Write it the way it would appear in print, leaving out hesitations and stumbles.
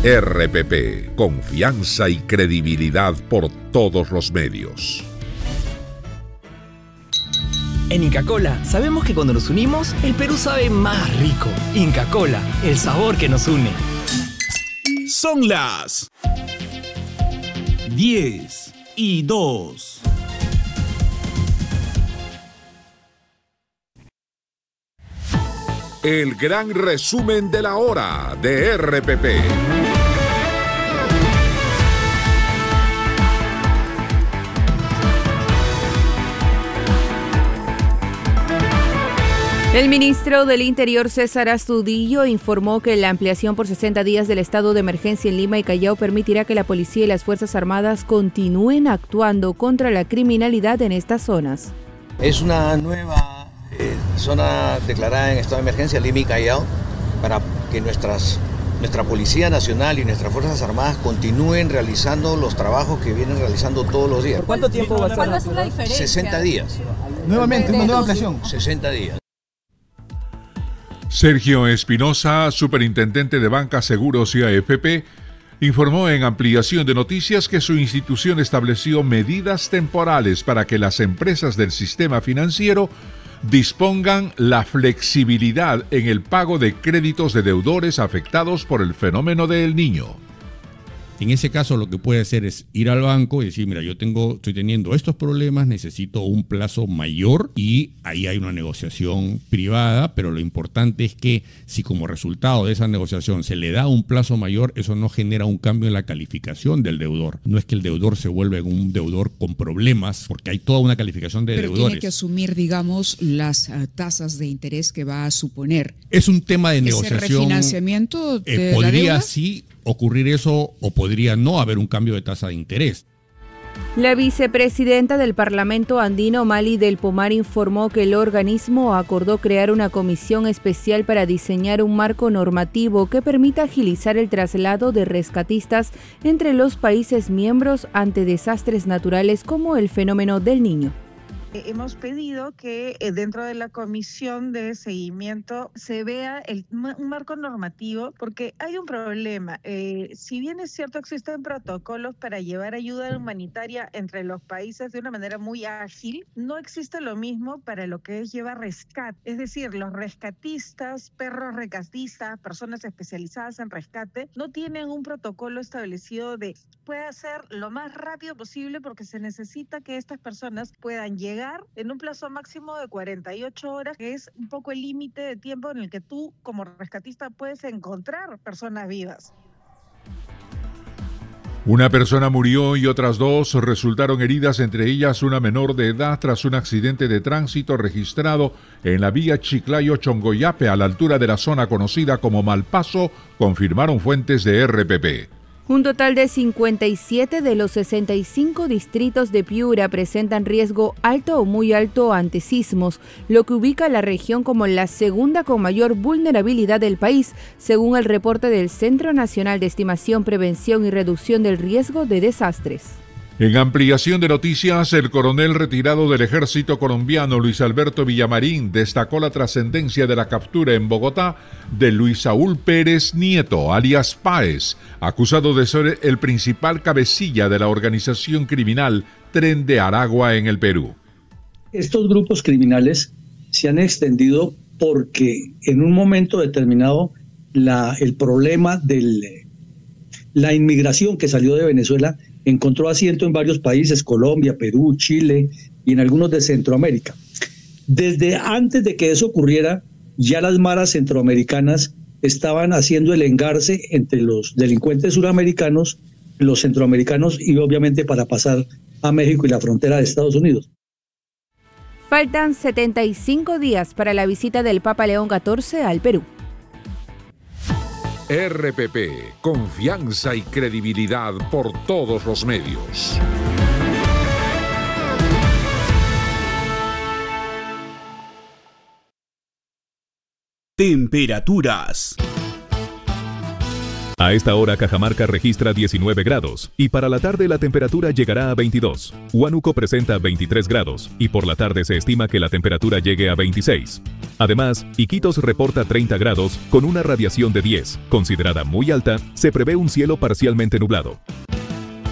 RPP, confianza y credibilidad por todos los medios. En Inca Kola sabemos que cuando nos unimos, el Perú sabe más rico. Inca Kola, el sabor que nos une. Son las 10:02. El gran resumen de la hora de RPP. El ministro del Interior, César Astudillo, informó que la ampliación por 60 días del estado de emergencia en Lima y Callao permitirá que la policía y las Fuerzas Armadas continúen actuando contra la criminalidad en estas zonas. Es una nueva zona declarada en estado de emergencia, Lima y Callao, para que nuestra Policía Nacional y nuestras Fuerzas Armadas continúen realizando los trabajos que vienen realizando todos los días. ¿Por cuánto tiempo va a ser? ¿Cuál es la diferencia? 60 días. Nuevamente, una nueva ampliación. 60 días. Sergio Espinosa, superintendente de Banca, Seguros y AFP, informó en Ampliación de Noticias que su institución estableció medidas temporales para que las empresas del sistema financiero dispongan la flexibilidad en el pago de créditos de deudores afectados por el fenómeno de El Niño. En ese caso lo que puede hacer es ir al banco y decir, mira, estoy teniendo estos problemas, necesito un plazo mayor, y ahí hay una negociación privada, pero lo importante es que si como resultado de esa negociación se le da un plazo mayor, eso no genera un cambio en la calificación del deudor. No es que el deudor se vuelva un deudor con problemas, porque hay toda una calificación de deudores. Pero tiene que asumir, digamos, las tasas de interés que va a suponer. Es un tema de negociación. ¿Ese refinanciamiento de la podría deuda? sí ocurrir eso, o podría no haber un cambio de tasa de interés. La vicepresidenta del Parlamento andino, Mali del Pomar, informó que el organismo acordó crear una comisión especial para diseñar un marco normativo que permita agilizar el traslado de rescatistas entre los países miembros ante desastres naturales como el fenómeno del Niño. Hemos pedido que dentro de la comisión de seguimiento se vea un marco normativo, porque hay un problema. Si bien es cierto, existen protocolos para llevar ayuda humanitaria entre los países de una manera muy ágil, no existe lo mismo para lo que es llevar rescate. Es decir, los rescatistas, perros rescatistas, personas especializadas en rescate, no tienen un protocolo establecido de puede ser lo más rápido posible, porque se necesita que estas personas puedan llegar en un plazo máximo de 48 horas, que es un poco el límite de tiempo en el que tú como rescatista puedes encontrar personas vivas. Una persona murió y otras dos resultaron heridas, entre ellas una menor de edad, tras un accidente de tránsito registrado en la vía Chiclayo-Chongoyape, a la altura de la zona conocida como Malpaso, confirmaron fuentes de RPP. Un total de 57 de los 65 distritos de Piura presentan riesgo alto o muy alto ante sismos, lo que ubica a la región como la segunda con mayor vulnerabilidad del país, según el reporte del Centro Nacional de Estimación, Prevención y Reducción del Riesgo de Desastres. En Ampliación de Noticias, el coronel retirado del ejército colombiano Luis Alberto Villamarín destacó la trascendencia de la captura en Bogotá de Luis Saúl Pérez Nieto, alias Páez, acusado de ser el principal cabecilla de la organización criminal Tren de Aragua en el Perú. Estos grupos criminales se han extendido porque en un momento determinado el problema de la inmigración que salió de Venezuela encontró asiento en varios países, Colombia, Perú, Chile y en algunos de Centroamérica. Desde antes de que eso ocurriera, ya las maras centroamericanas estaban haciendo el engarce entre los delincuentes suramericanos, los centroamericanos y obviamente para pasar a México y la frontera de Estados Unidos. Faltan 75 días para la visita del Papa León XIV al Perú. RPP, confianza y credibilidad por todos los medios. Temperaturas. A esta hora Cajamarca registra 19 grados y para la tarde la temperatura llegará a 22. Huánuco presenta 23 grados y por la tarde se estima que la temperatura llegue a 26. Además, Iquitos reporta 30 grados con una radiación de 10. Considerada muy alta, se prevé un cielo parcialmente nublado.